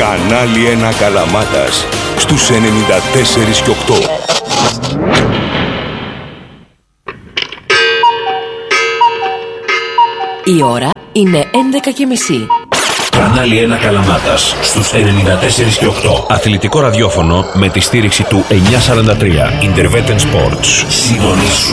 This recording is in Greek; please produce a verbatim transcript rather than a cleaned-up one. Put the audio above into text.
Κανάλι ένα Καλαμάτας στους ενενήντα τέσσερα και οκτώ. Η ώρα είναι έντεκα και μισή. Κανάλι ένα Καλαμάτας στους ενενήντα τέσσερα και οκτώ. Αθλητικό ραδιόφωνο με τη στήριξη του εννιακόσια σαράντα τρία Interveten Sports. Συντονίσου.